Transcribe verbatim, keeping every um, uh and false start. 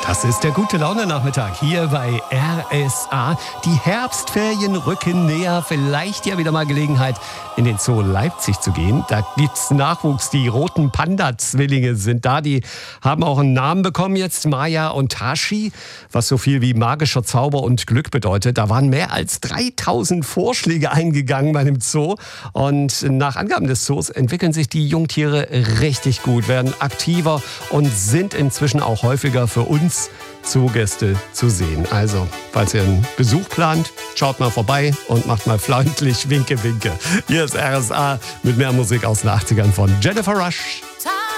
Das ist der Gute-Laune-Nachmittag hier bei R S A. Die Herbstferien rücken näher. Vielleicht ja wieder mal Gelegenheit, in den Zoo Leipzig zu gehen. Da gibt's Nachwuchs. Die roten Panda-Zwillinge sind da. Die haben auch einen Namen bekommen jetzt, Maya und Tashi, was so viel wie magischer Zauber und Glück bedeutet. Da waren mehr als dreitausend Vorschläge eingegangen bei dem Zoo. Und nach Angaben des Zoos entwickeln sich die Jungtiere richtig gut, werden aktiver und sind inzwischen auch häufiger für uns Zoogäste zu sehen. Also, falls ihr einen Besuch plant, schaut mal vorbei und macht mal freundlich Winke, Winke. Hier ist R S A mit mehr Musik aus den achtzigern von Jennifer Rush.